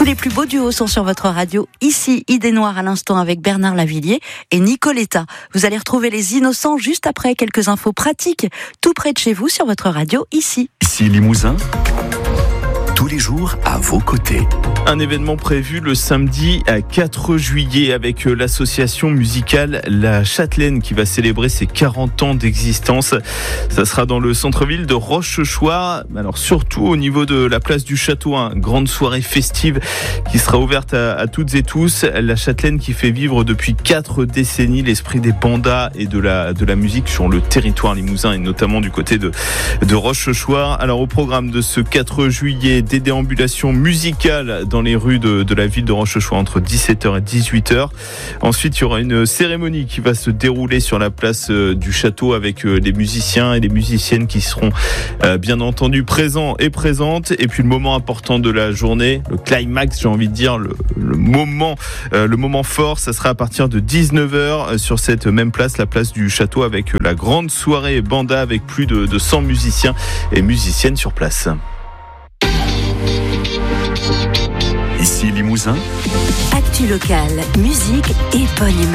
Tous les plus beaux duos sont sur votre radio. Ici, Idée Noire à l'instant avec Bernard Lavilliers et Nicoletta. Vous allez retrouver les Innocents juste après quelques infos pratiques, tout près de chez vous sur votre radio ici. Ici Limousin, tous les jours à vos côtés. Un événement prévu le samedi 4 juillet avec l'association musicale La Châtelaine qui va célébrer ses 40 ans d'existence. Ça sera dans le centre-ville de Rochechouart. Alors surtout au niveau de la place du Château, une grande soirée festive qui sera ouverte à toutes et tous. La Châtelaine qui fait vivre depuis 4 décennies l'esprit des bandas et de la musique sur le territoire limousin et notamment du côté de Rochechouart. Alors au programme de ce 4 juillet, des déambulations musicales dans les rues de la ville de Rochechouart entre 17h et 18h. Ensuite, il y aura une cérémonie qui va se dérouler sur la place du château avec les musiciens et les musiciennes qui seront bien entendu présents et présentes. Et puis le moment important de la journée, le climax, j'ai envie de dire, le moment fort, ça sera à partir de 19h sur cette même place, la place du château, avec la grande soirée banda avec plus de 100 musiciens et musiciennes sur place. Ici Limousin, Actu locale, musique et bonne humeur.